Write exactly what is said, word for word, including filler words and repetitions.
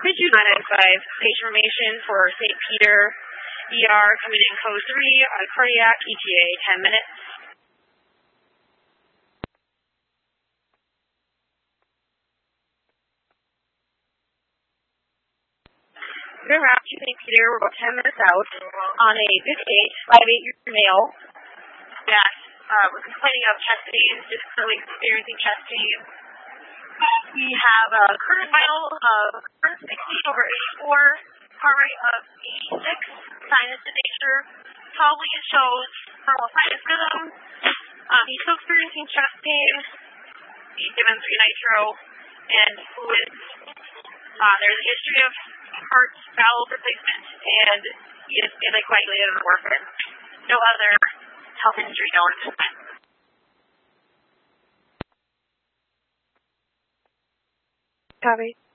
Could you nine nine five patient information for Saint Peter E R coming in code three on cardiac E T A ten minutes? Good route to Saint Peter. We're about ten minutes out on a fifty-eight, five eight year male that uh, was complaining of chest pains, just currently experiencing chest pains. We have a current vital of current sixty over eighty-four, heart rate of eighty-six, sinus in nature. Probably shows normal sinus rhythm. Um, he's still experiencing chest pain. He's given three nitro and fluids. Uh, there's a history of heart valve replacement, and he is anticoagulated on warfarin. No other health history known at this time. Copy.